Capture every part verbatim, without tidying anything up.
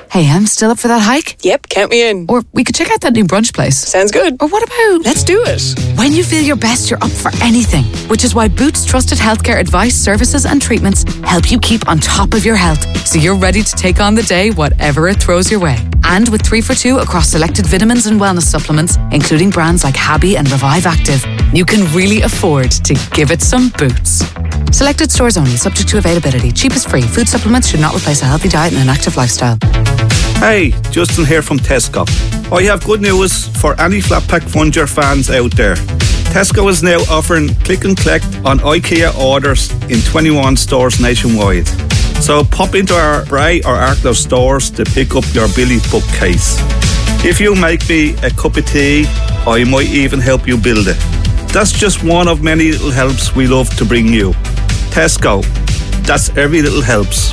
Hey, I'm still up for that hike? Yep, count me in. Or we could check out that new brunch place. Sounds good. Or what about... Let's do it. When you feel your best, you're up for anything. Which is why Boots trusted healthcare advice, services and treatments help you keep on top of your health. So you're ready to take on the day, whatever it throws your way. And with three for two across selected vitamins and wellness supplements, including brands like Habi and Revive Active, you can really afford to give it some Boots. Selected stores only, subject to availability. Cheap is free. Food supplements should not replace a healthy diet and an active lifestyle. Hey, Justin here from Tesco. I have good news for any flat pack Funger fans out there. Tesco is now offering click and collect on IKEA orders in twenty-one stores nationwide. So pop into our Bray or Arklow stores to pick up your Billy bookcase. If you make me a cup of tea, I might even help you build it. That's just one of many little helps we love to bring you. Tesco, that's every little helps.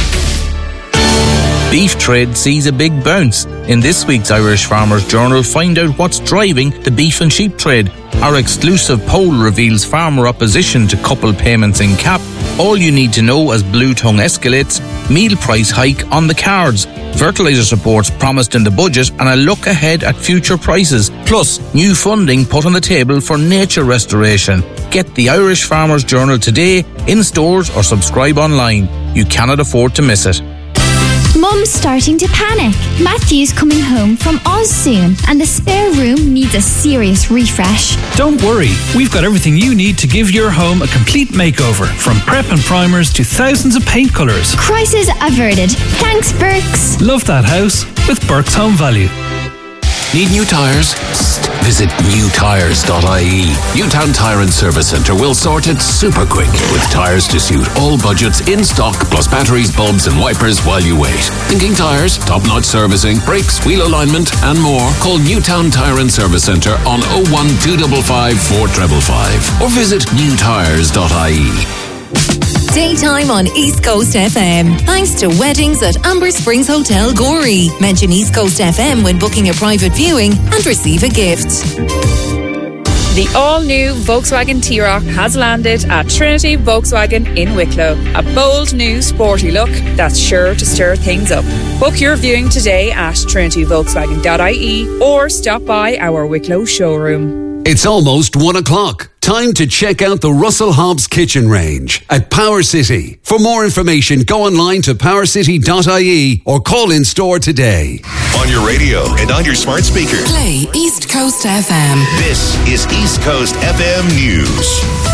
Beef trade sees a big bounce. In this week's Irish Farmers Journal, find out what's driving the beef and sheep trade. Our exclusive poll reveals farmer opposition to couple payments in cap. All you need to know as Blue Tongue escalates, meal price hike on the cards, fertiliser supports promised in the budget and a look ahead at future prices, plus new funding put on the table for nature restoration. Get the Irish Farmers Journal today, in stores or subscribe online. You cannot afford to miss it. Mum's starting to panic. Matthew's coming home from Oz soon, and the spare room needs a serious refresh. Don't worry, we've got everything you need to give your home a complete makeover, from prep and primers to thousands of paint colours. Crisis averted. Thanks, Burks. Love that house with Burks Home Value. Need new tyres? Psst. Visit new tyres dot I E. Newtown Tyre and Service Centre will sort it super quick with tyres to suit all budgets in stock, plus batteries, bulbs and wipers while you wait. Thinking tyres, top-notch servicing, brakes, wheel alignment and more? Call Newtown Tyre and Service Centre on oh one two five five four five five or visit new tyres dot I E. Daytime on East Coast F M. Thanks to Weddings at Amber Springs Hotel, Gorey. Mention East Coast F M when booking a private viewing and receive a gift. The all-new Volkswagen T-Roc has landed at Trinity Volkswagen in Wicklow. A bold new sporty look that's sure to stir things up. Book your viewing today at trinity volkswagen dot I E or stop by our Wicklow showroom. It's almost one o'clock. Time to check out the Russell Hobbs kitchen range at Power City. For more information, go online to power city dot I E or call in store today. On your radio and on your smart speaker. Play East Coast F M. This is East Coast F M News.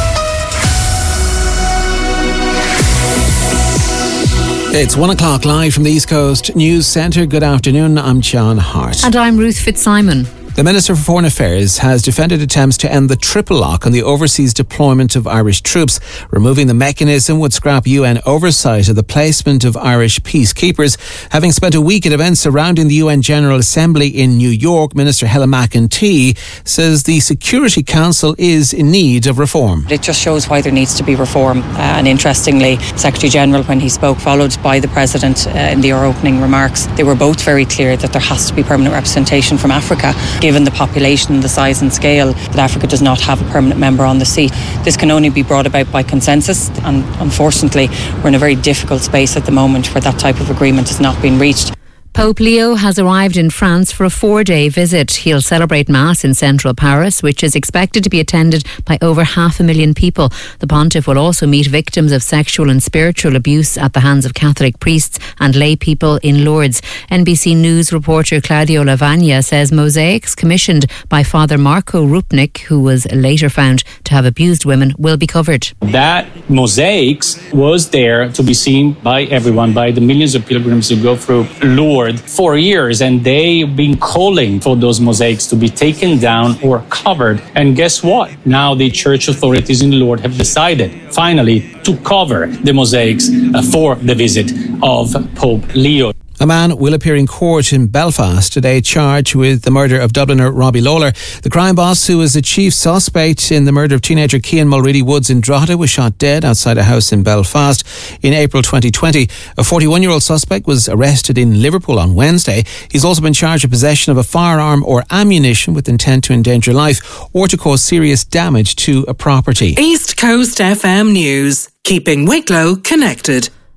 It's one o'clock live from the East Coast News Centre. Good afternoon, I'm John Hart. And I'm Ruth Fitzsimon. The Minister for Foreign Affairs has defended attempts to end the triple lock on the overseas deployment of Irish troops. Removing the mechanism would scrap U N oversight of the placement of Irish peacekeepers. Having spent a week at events surrounding the U N General Assembly in New York, Minister Helen McEntee says the Security Council is in need of reform. It just shows why there needs to be reform. Uh, and interestingly, Secretary General, when he spoke, followed by the President uh, in their opening remarks, they were both very clear that there has to be permanent representation from Africa. Given the population, the size and scale, that Africa does not have a permanent member on the seat. This can only be brought about by consensus, and unfortunately we're in a very difficult space at the moment where that type of agreement has not been reached. Pope Leo has arrived in France for a four-day visit. He'll celebrate Mass in central Paris, which is expected to be attended by over half a million people. The pontiff will also meet victims of sexual and spiritual abuse at the hands of Catholic priests and lay people in Lourdes. N B C News reporter Claudio Lavagna says mosaics commissioned by Father Marco Rupnik, who was later found to have abused women, will be covered. That mosaics was there to be seen by everyone, by the millions of pilgrims who go through Lourdes for years, and they've been calling for those mosaics to be taken down or covered. And guess what? Now the church authorities in Lourdes have decided, finally, to cover the mosaics for the visit of Pope Leo. A man will appear in court in Belfast today charged with the murder of Dubliner Robbie Lawler. The crime boss, who was the chief suspect in the murder of teenager Cian Mulready Woods in Drogheda, was shot dead outside a house in Belfast in April twenty twenty. A forty-one-year-old suspect was arrested in Liverpool on Wednesday. He's also been charged with possession of a firearm or ammunition with intent to endanger life or to cause serious damage to a property. East Coast F M News, keeping Wicklow connected.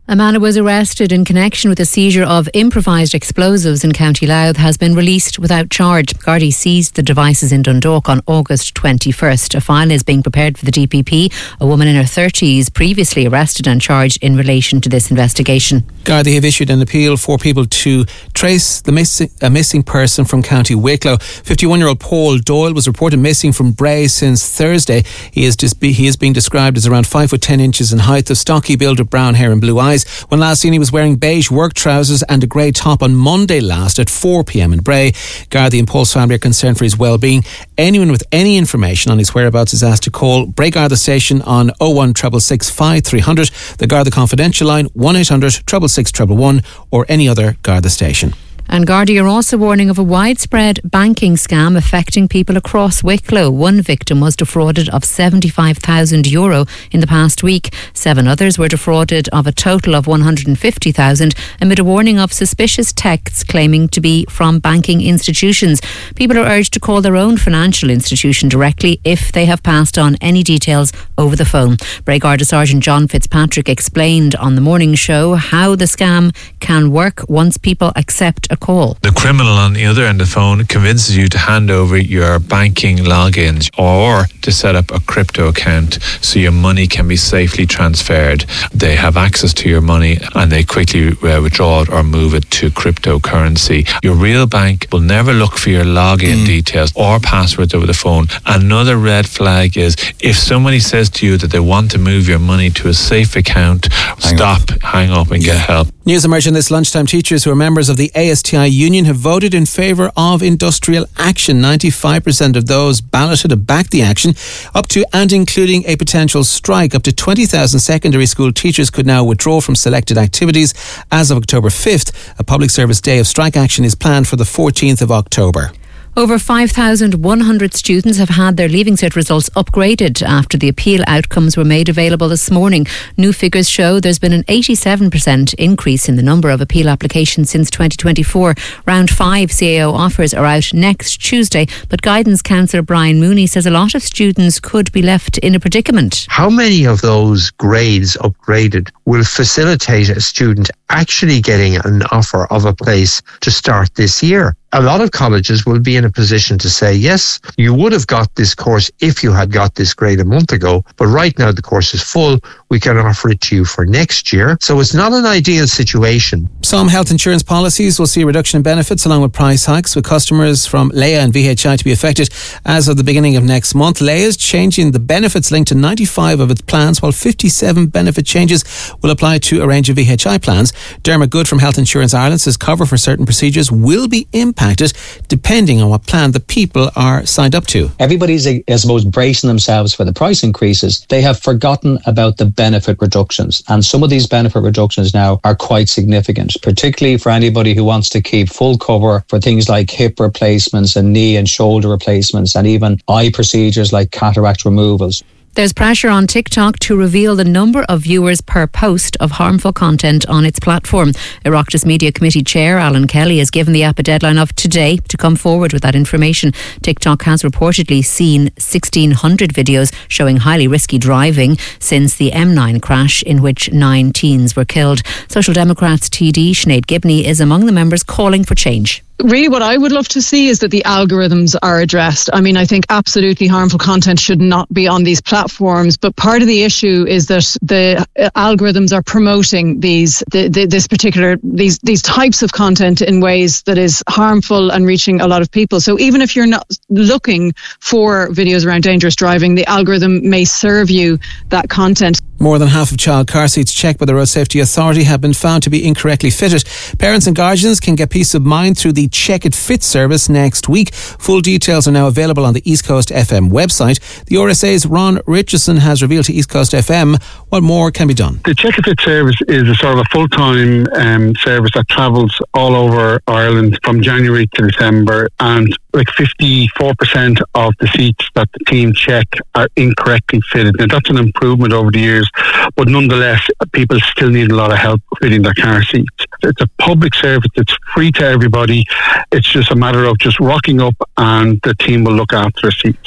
A man who was arrested in connection with a seizure of improvised explosives in County Louth has been released without charge. Gardaí seized the devices in Dundalk on August twenty-first. A file is being prepared for the D P P. A woman in her thirties previously arrested and charged in relation to this investigation. Gardaí have issued an appeal for people to trace the missing, a missing person from County Wicklow. fifty-one-year-old Paul Doyle was reported missing from Bray since Thursday. He is, dis- he is being described as around five foot ten inches in height, of stocky build with brown hair and blue eyes. When last seen, he was wearing beige work trousers and a grey top on Monday last at four p.m. in Bray. Gardaí and Paul's family are concerned for his well-being. Anyone with any information on his whereabouts is asked to call Bray Garda Station on oh one six six six five three hundred, the Garda Confidential line one eight hundred six six six one one one, or any other Garda station. And Gardaí are also warning of a widespread banking scam affecting people across Wicklow. One victim was defrauded of seventy-five thousand euro in the past week. Seven others were defrauded of a total of one hundred fifty thousand amid a warning of suspicious texts claiming to be from banking institutions. People are urged to call their own financial institution directly if they have passed on any details over the phone. Bray Garda Sergeant John Fitzpatrick explained on the morning show how the scam can work once people accept a call. The criminal on the other end of the phone convinces you to hand over your banking logins or to set up a crypto account so your money can be safely transferred. They have access to your money and they quickly uh, withdraw it or move it to cryptocurrency. Your real bank will never look for your login mm. details or passwords over the phone. Another red flag is if somebody says to you that they want to move your money to a safe account, hang stop, up. hang up and get help. News emerging this lunchtime. Teachers who are members of the A S T I union have voted in favour of industrial action. ninety-five percent of those balloted have backed the action, up to and including a potential strike. Up to twenty thousand secondary school teachers could now withdraw from selected activities as of October fifth. A public service day of strike action is planned for the fourteenth of October. Over five thousand one hundred students have had their Leaving Cert results upgraded after the appeal outcomes were made available this morning. New figures show there's been an eighty-seven percent increase in the number of appeal applications since twenty twenty-four. Round five C A O offers are out next Tuesday, but Guidance Counsellor Brian Mooney says a lot of students could be left in a predicament. How many of those grades upgraded will facilitate a student actually getting an offer of a place to start this year? A lot of colleges will be in a position to say, yes, you would have got this course if you had got this grade a month ago, but right now the course is full. We can offer it to you for next year. So it's not an ideal situation. Some health insurance policies will see a reduction in benefits along with price hikes, with customers from Leia and V H I to be affected as of the beginning of next month. Leia is changing the benefits linked to ninety-five of its plans, while fifty-seven benefit changes will apply to a range of V H I plans. Dermot Good from Health Insurance Ireland says cover for certain procedures will be impacted depending on what plan the people are signed up to. Everybody's, I suppose, bracing themselves for the price increases. They have forgotten about the benefit reductions, and some of these benefit reductions now are quite significant, particularly for anybody who wants to keep full cover for things like hip replacements and knee and shoulder replacements and even eye procedures like cataract removals. There's pressure on TikTok to reveal the number of viewers per post of harmful content on its platform. Oireachtas Media Committee Chair Alan Kelly has given the app a deadline of today to come forward with that information. TikTok has reportedly seen sixteen hundred videos showing highly risky driving since the M nine crash in which nine teens were killed. Social Democrats T D Sinead Gibney is among the members calling for change. Really what I would love to see is that the algorithms are addressed. I mean, I think absolutely harmful content should not be on these platforms, but part of the issue is that the algorithms are promoting these the, the, this particular these these types of content in ways that is harmful and reaching a lot of people. So even if you're not looking for videos around dangerous driving, the algorithm may serve you that content. More than half of child car seats checked by the Road Safety Authority have been found to be incorrectly fitted. Parents and guardians can get peace of mind through the Check It Fit service next week. Full details are now available on the East Coast F M website. The R S A's Ron Richardson has revealed to East Coast F M what more can be done. The Check It Fit service is a sort of a full-time um, service that travels all over Ireland from January to December, and like fifty-four percent of the seats that the team check are incorrectly fitted. Now that's an improvement over the years, but nonetheless people still need a lot of help fitting their car seats. It's a public service, it's free to everybody. It's just a matter of just rocking up and the team will look after the seats.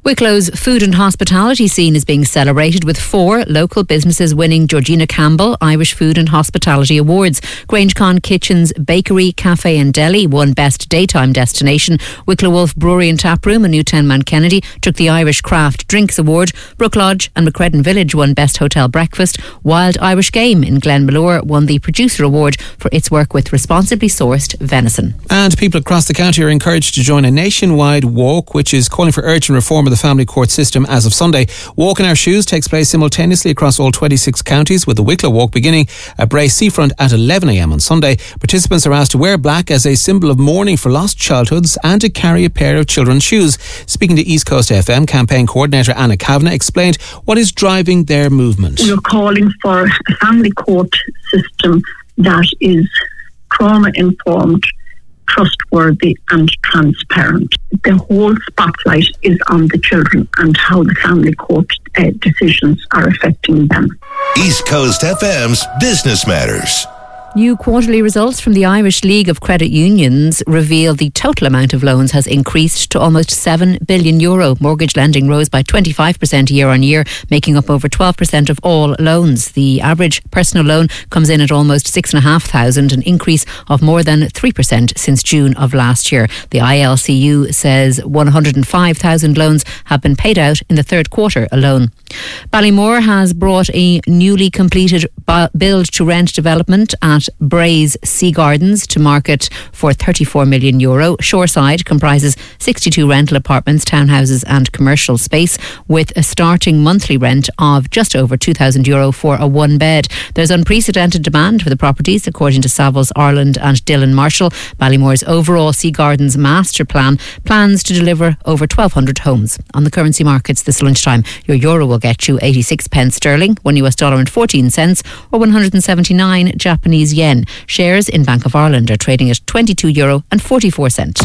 Wicklow's food and hospitality scene is being celebrated with four local businesses winning Georgina Campbell Irish Food and Hospitality Awards. Grangecon Kitchens Bakery, Cafe and Deli won Best Daytime Destination. Wicklow Wolf Brewery and Taproom in Newtown Kennedy took the Irish Craft Drinks Award. Brook Lodge and McCredden Village won Best Hotel Breakfast. Wild Irish Game in Glenmalure won the Producer Award for its work with responsibly sourced venison. And people across the county are encouraged to join a nationwide walk which is calling for urgent reform of the family court system as of Sunday. Walk in Our Shoes takes place simultaneously across all twenty-six counties, with the Wicklow Walk beginning at Bray Seafront at eleven a m on Sunday. Participants are asked to wear black as a symbol of mourning for lost childhoods and to carry a pair of children's shoes. Speaking to East Coast F M, campaign coordinator Anna Kavanagh explained what is driving their movement. We're calling for a family court system that is trauma-informed, trustworthy and transparent. The whole spotlight is on the children and how the family court uh, decisions are affecting them. East Coast F M's Business Matters. New quarterly results from the Irish League of Credit Unions reveal the total amount of loans has increased to almost seven billion euro. Mortgage lending rose by twenty-five percent year on year, making up over twelve percent of all loans. The average personal loan comes in at almost six thousand five hundred, an increase of more than three percent since June of last year. The I L C U says one hundred five thousand loans have been paid out in the third quarter alone. Ballymore has brought a newly completed build-to-rent development at Bray's Sea Gardens to market for thirty-four million euro. Shoreside comprises sixty-two rental apartments, townhouses and commercial space, with a starting monthly rent of just over two thousand euro for a one bed. There's unprecedented demand for the properties, according to Savills Ireland and Dylan Marshall. Ballymore's overall Sea Gardens master plan plans to deliver over twelve hundred homes. On the currency markets this lunchtime, your euro will get you eighty-six pence sterling, one U S dollar and fourteen cents, or one hundred seventy-nine Japanese yen. Shares in Bank of Ireland are trading at twenty-two euro and forty-four cents.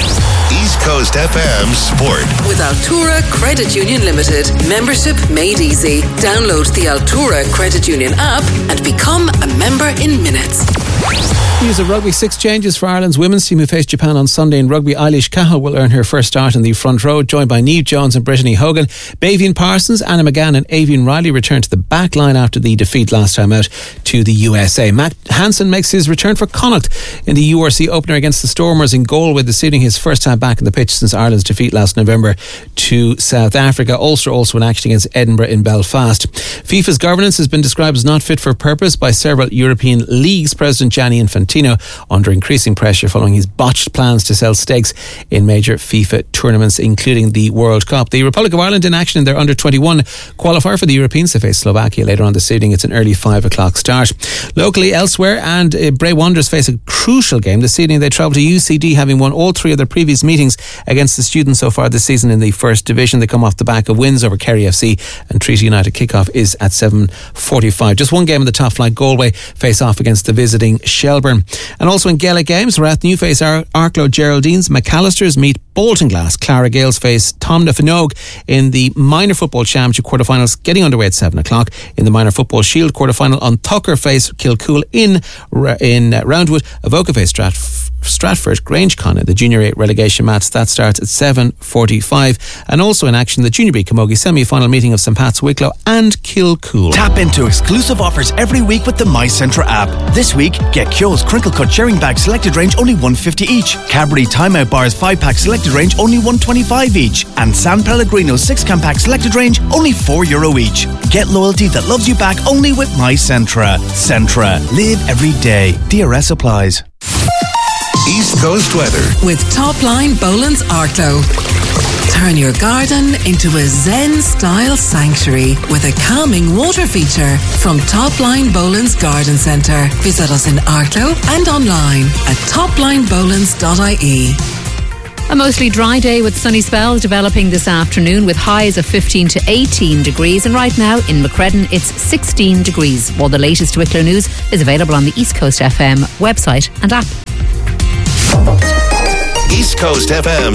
East Coast F M Sport. With Altura Credit Union Limited. Membership made easy. Download the Altura Credit Union app and become a member in minutes. News of rugby. Six changes for Ireland's women's team who face Japan on Sunday in rugby. Eilish Cahill will earn her first start in the front row, joined by Niamh Jones and Brittany Hogan. Bavian Parsons, Anna McGann and Avian Riley return to the back line after the defeat last time out to the U S A. Matt Hansen makes his return for Connacht in the U R C opener against the Stormers in Galway this evening, his first time back in the pitch since Ireland's defeat last November to South Africa. Ulster also in action against Edinburgh in Belfast. FIFA's governance has been described as not fit for purpose by several European leagues. President Gianni Infantino under increasing pressure following his botched plans to sell stakes in major FIFA tournaments, including the World Cup. The Republic of Ireland in action in their under twenty-one qualifier for the Europeans. They face Slovakia later on this evening. It's an early five o'clock start. Locally elsewhere, and uh, Bray Wanderers face a crucial game this evening. They travel to U C D, having won all three of their previous meetings against the students so far this season in the first division. They come off the back of wins over Kerry F C and Treaty United. Kickoff is at seven forty-five. Just one game in the top flight. Galway face off against the visiting Shelburne. And also in Gaelic games, Rath New face Ar- Arklow Geraldines. McAllister's meet Bolton Glass. Clara Gales face Tom na Finog in the Minor Football Championship quarterfinals, getting underway at seven o'clock. In the Minor Football Shield quarterfinal, on Tucker face Kilcool in in uh, Roundwood. Avoca face Stratf- Stratford Grangecon in the Junior eight relegation match. That starts at seven forty-five. And also in action, the Junior B Camogie semi-final meeting of Saint Pat's Wicklow and Kilcool. Tap into exclusive offers every week with the MyCentra app. This week, get Kyo's Crinkle Cut Sharing Bag selected range only one fifty each. Cadbury Timeout Bars five pack selected range only one twenty-five each. And San Pellegrino six can pack selected range only four euro each. Get loyalty that loves you back only with MyCentra. Centra. Live every day. D R S applies. East Coast weather. With Topline Boland's Arklow. Turn your garden into a Zen-style sanctuary with a calming water feature from Topline Boland's Garden Centre. Visit us in Arklow and online at topline bolands dot I E. A mostly dry day with sunny spells developing this afternoon with highs of fifteen to eighteen degrees. And right now in McCredden it's sixteen degrees. All the latest Wicklow news is available on the East Coast F M website and app. East Coast F M